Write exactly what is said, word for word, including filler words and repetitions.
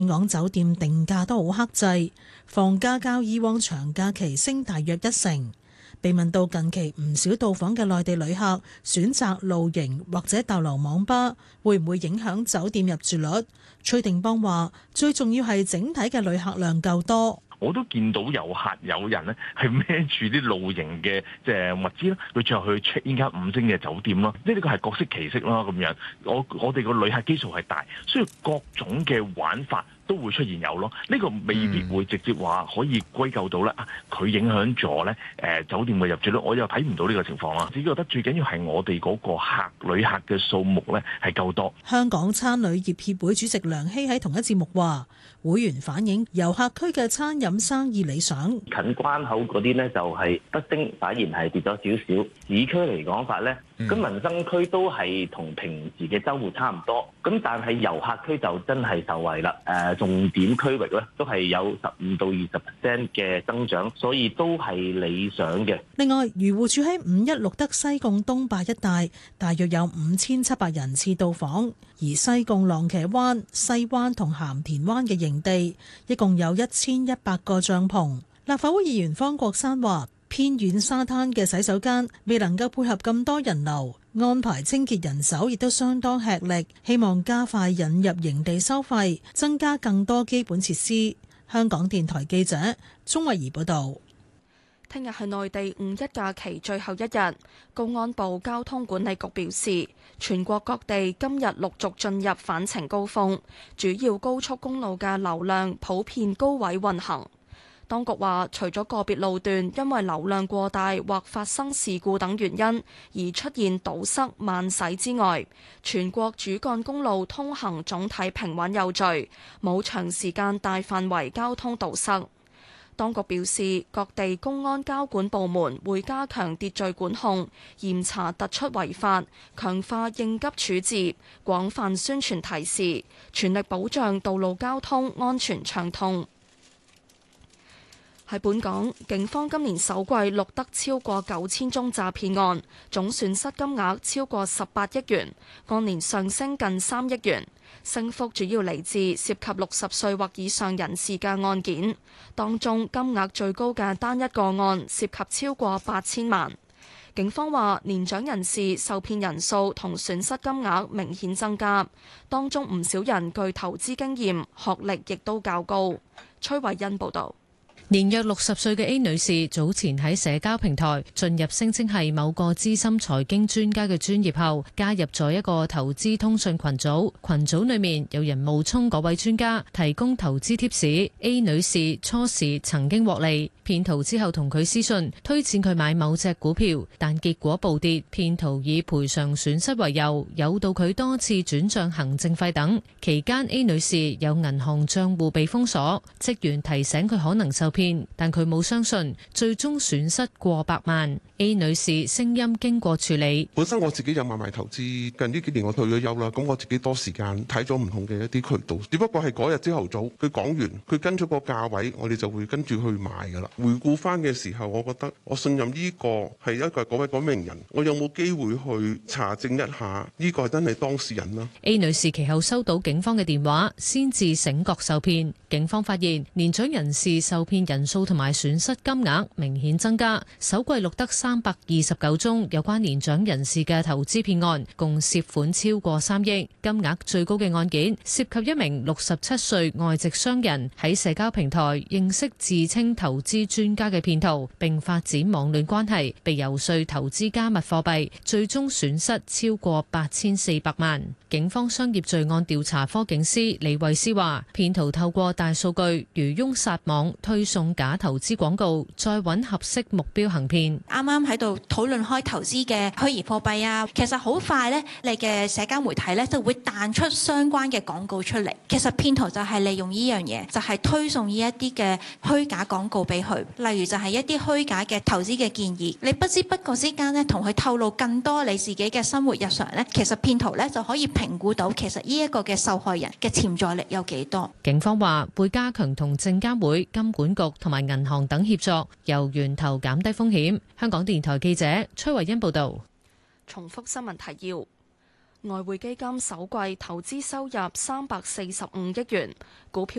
香港酒店定價都好克制，房價較以往長假期升大約一成。被問到近期唔少到訪嘅內地旅客選擇露營或者逗留網吧，會唔會影響酒店入住率？崔定邦話：最重要係整體嘅旅客量夠多。 我都見到有客有人咧係孭住啲露營嘅即係物資啦，佢最後去 check in 間五星嘅酒店咯，即係呢個係各色其色啦咁樣。我我哋個旅客基數係大，所以各種嘅玩法都會出現有咯。呢個未必會直接話可以歸咎到咧啊，佢影響咗咧誒酒店嘅入住率，我又睇唔到呢個情況啦。只覺得最緊要係我哋嗰個客旅客嘅數目咧係夠多。 香港餐旅業協會主席梁希喺同一節目話，會員反映遊客區嘅餐飲生意理想， 近關口嗰啲呢就係不升，反而係跌咗少少。市區嚟講法呢，咁民生區都係同平時嘅週末差唔多。咁但係遊客區就真係受惠啦。誒重點區域咧都係有十五到二十 percent 嘅增長，所以都係理想嘅。 另外，漁護署喺五一錄得西貢東壩一帶大約有五千七百人次到訪，而西貢浪茄灣、西灣同鹹田灣嘅營地一共有一千一百個帳篷。立法會議員方國珊話：偏遠沙灘嘅洗手間未能夠配合咁多人流，安排清潔人手亦都相當吃力。希望加快引入營地收費，增加更多基本設施。香港電台記者鍾慧儀報道。 聽日係內地五一假期最後一日，公安部交通管理局表示，全國各地今日陸續進入返程高峰，主要高速公路嘅流量普遍高位運行。當局話，除咗個別路段因為流量過大或發生事故等原因而出現堵塞慢駛之外，全國主幹公路通行總體平穩有序，冇長時間大範圍交通堵塞。當局表示，各地公安交管部門會加強秩序管控，嚴查突出違法，強化應急處置，廣泛宣傳提示，全力保障道路交通安全暢通。喺本港，警方今年首季錄得超過九千宗詐騙案，總損失金額超過十八億元，按年上升近三億元。升幅主要嚟自涉及六十歲或以上人士嘅案件，當中金額最高嘅單一個案涉及超過八千萬。警方話，年長人士受騙人數同損失金額明顯增加，當中唔少人具投資經驗，學歷亦都較高。崔慧欣報導。 年約六十歲嘅 A 女士早前喺社交平台進入聲稱係某個資深財經專家嘅專頁後，加入咗一個投資通訊群組。群組裏面有人冒充嗰位專家，提供投資貼士。A 女士初時曾經獲利，騙徒之後同佢私信推薦佢買某隻股票，但結果暴跌。騙徒以賠償損失為由，誘導佢多次轉賬行政費等。期間 A 女士有銀行賬戶被封鎖，職員提醒佢可能受騙。但佢冇相信，最終損失過百萬。A 女士聲音經過處理， 本身我自己有買賣投資，近呢幾年我退咗休啦，咁我自己多時間睇咗唔同嘅一啲渠道，只不過係嗰日朝頭早佢講完，佢跟咗個價位，我哋就會跟住去買噶啦。回顧翻嘅時候，我覺得我信任呢個係一個嗰位嗰名人，我有冇機會去查證一下呢個係真係當事人啦。 A 女士其後收到警方嘅電話，先至醒覺受騙。警方發現年長人士受騙人數同埋損失金額明顯增加，首季錄得三百二十九宗有關年長人士嘅投資騙案，共涉款超過三億。金額最高嘅案件涉及一名六十七歲外籍商人喺社交平台認識自稱投資專家嘅騙徒，並發展網戀關係，被遊說投資加密貨幣，最終損失超過八千四百萬。警方商業罪案調查科警司李慧詩話，騙徒透過大數據漁翁撒網，推送假投資廣告，再揾合適目標行騙。 啱啱喺度討論開投資嘅虛擬貨幣啊，其實好快呢，你嘅社交媒體呢就會彈出相關嘅廣告出嚟。其實騙徒就係利用呢樣嘢，就係推送呢一啲嘅虛假廣告俾佢，例如就係一啲虛假嘅投資嘅建議。你不知不覺之間呢，同佢透露更多你自己嘅生活日常呢，其實騙徒呢就可以評估到其實呢一個嘅受害人嘅潛在力有幾多。 警方話會加強同證監會、金管局同埋銀行等協作，由源頭減低風險。香港電台記者崔慧欣報道。 重複新聞提要： 外匯基金首季投資收入三百四十五億元，股票